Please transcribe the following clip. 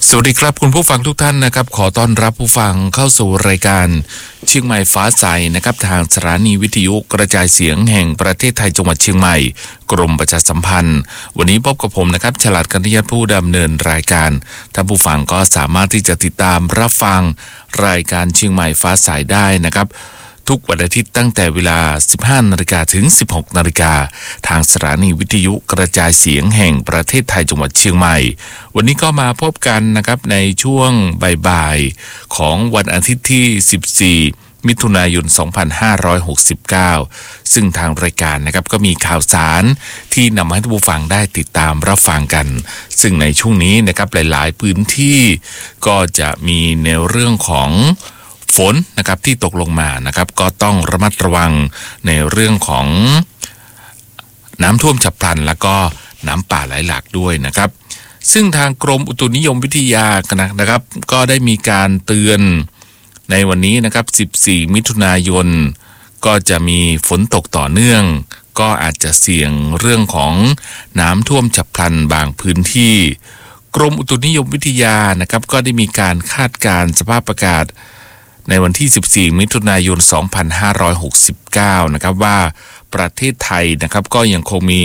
สวัสดีครับคุณผู้ฟังทุกท่านนะครับขอต้อนรับผู้ฟังเข้าสู่รายการเชียงใหม่ฟ้าใสนะครับทางสถานีวิทยุกระจายเสียงแห่งประเทศไทยจังหวัดเชียงใหม่กรมประชาสัมพันธ์วันนี้พบกับผมนะครับฉลาดกัญญาผู้ดำเนินรายการท่านผู้ฟังก็สามารถที่จะติดตามรับฟังรายการเชียงใหม่ฟ้าใสได้นะครับทุกวันอาทิตย์ตั้งแต่เวลา 15 นาฬิกาถึง 16 นาฬิกาทางสถานีวิทยุกระจายเสียงแห่งประเทศไทยจังหวัดเชียงใหม่วันนี้ก็มาพบกันนะครับในช่วงบ่ายๆของวันอาทิตย์ที่ 14 มิถุนายน 2569 ซึ่งทางรายการนะครับก็มีข่าวสารที่นำมาให้ท่านผู้ฟังได้ติดตามรับฟังกันซึ่งในช่วงนี้นะครับหลายๆพื้นที่ก็จะมีในเรื่องของฝนนะครับที่ตกลงมานะครับก็ต้องระมัดระวังในเรื่องของน้ำท่วมฉับพลันแล้วก็น้ำป่าไหลหลากด้วยนะครับซึ่งทางกรมอุตุนิยมวิทยานะครับก็ได้มีการเตือนในวันนี้นะครับ14 มิถุนายนก็จะมีฝนตกต่อเนื่องก็อาจจะเสี่ยงเรื่องของน้ำท่วมฉับพลันบางพื้นที่กรมอุตุนิยมวิทยานะครับก็ได้มีการคาดการณ์สภาพอากาศในวันที่ 14 มิถุนายน 2569 นะครับว่าประเทศไทยนะครับก็ยังคงมี